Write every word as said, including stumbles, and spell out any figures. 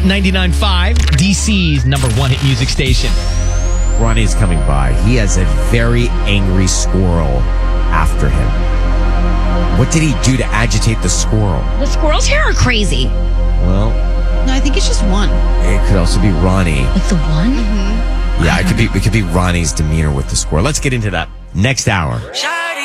ninety-nine point five, D C's number one hit music station. Ronnie's coming by. He has a very angry squirrel after him. What did he do to agitate the squirrel? The squirrels here are crazy. Well, No, I think it's just one. it could also be Ronnie. Like the one? Yeah, it could be it could be Ronnie's demeanor with the squirrel. Let's get into that next hour. Shine.